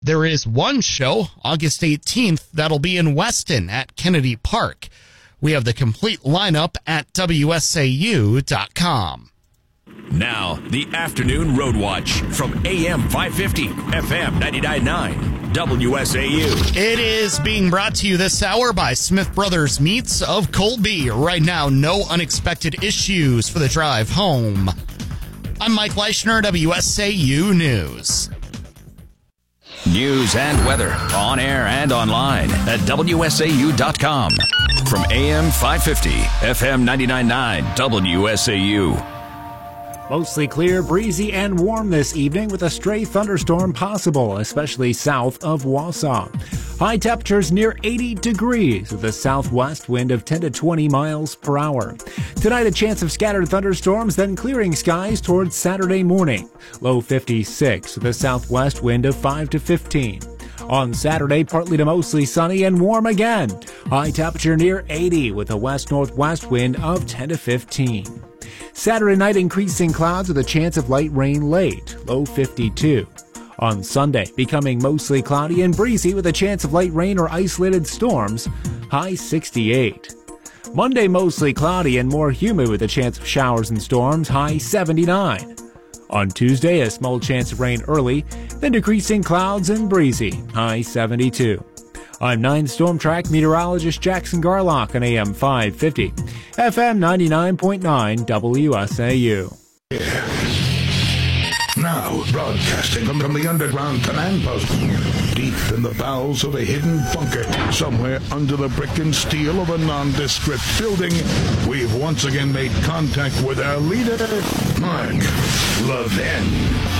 There is one show, August 18th, that'll be in Weston at Kennedy Park. We have the complete lineup at WSAU.com. Now, the Afternoon Road Watch from AM 550, FM 99.9, WSAU. It is being brought to you this hour by Smith Brothers Meats of Colby. Right now, no unexpected issues for the drive home. I'm Mike Leischner, WSAU News. News and weather on air and online at WSAU.com. From AM 550, FM 99.9, WSAU. Mostly clear, breezy, and warm this evening with a stray thunderstorm possible, especially south of Wausau. High temperatures near 80 degrees with a southwest wind of 10 to 20 miles per hour. Tonight, a chance of scattered thunderstorms, then clearing skies towards Saturday morning. Low 56 with a southwest wind of 5 to 15. On Saturday, partly to mostly sunny and warm again. High temperature near 80 with a west-northwest wind of 10 to 15. Saturday night, increasing clouds with a chance of light rain late, low 52. On Sunday, becoming mostly cloudy and breezy with a chance of light rain or isolated storms, high 68. Monday, mostly cloudy and more humid with a chance of showers and storms, high 79. On Tuesday, a small chance of rain early, then decreasing clouds and breezy, high 72. I'm 9 Storm Track meteorologist Jackson Garlock on AM 550, FM 99.9 WSAU. Now, broadcasting from the underground command post, deep in the bowels of a hidden bunker, somewhere under the brick and steel of a nondescript building, we've once again made contact with our leader, Mark Levin.